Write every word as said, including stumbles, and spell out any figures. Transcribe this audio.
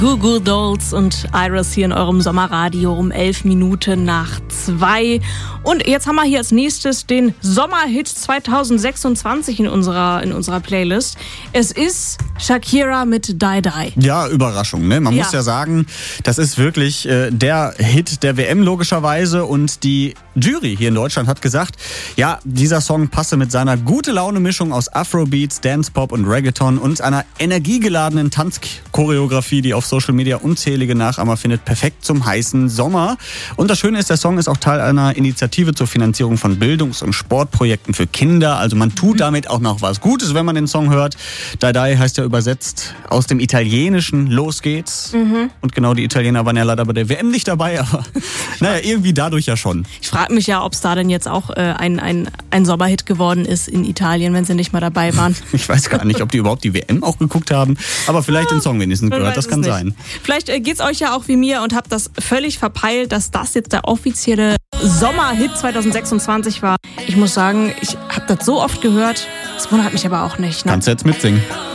Goo Goo Dolls und Iris hier in eurem Sommerradio um elf Minuten nach zwei. Und jetzt haben wir hier als nächstes den Sommerhit zwanzig sechsundzwanzig in unserer, in unserer Playlist. Es ist Shakira mit Die Die. Ja, Überraschung, ne? Man ja. muss ja sagen, das ist wirklich äh, der Hit der W M logischerweise. Und die Jury hier in Deutschland hat gesagt, ja, dieser Song passe mit seiner Gute-Laune-Mischung aus Afrobeats, Dance-Pop und Reggaeton und einer energiegeladenen Tanzchoreografie, die auf Social Media unzählige Nachahmer findet, perfekt zum heißen Sommer. Und das Schöne ist, der Song ist auch Teil einer Initiative zur Finanzierung von Bildungs- und Sportprojekten für Kinder. Also man tut damit auch noch was Gutes, wenn man den Song hört. Die Die heißt ja übersetzt aus dem Italienischen Los geht's. Mhm. Und genau, die Italiener waren ja leider bei der W M nicht dabei, aber naja, irgendwie dadurch ja schon. Ich frage mich ja, ob es da denn jetzt auch äh, ein, ein, ein Sommerhit geworden ist in Italien, wenn sie nicht mal dabei waren. Ich weiß gar nicht, ob die überhaupt die W M auch geguckt haben, aber vielleicht ja, den Song wenigstens gehört, das kann sein. Vielleicht äh, geht's euch ja auch wie mir und habt das völlig verpeilt, dass das jetzt der offizielle Sommerhit zwanzig sechsundzwanzig war. Ich muss sagen, ich habe das so oft gehört, das wundert mich aber auch nicht. Ne? Kannst du jetzt mitsingen?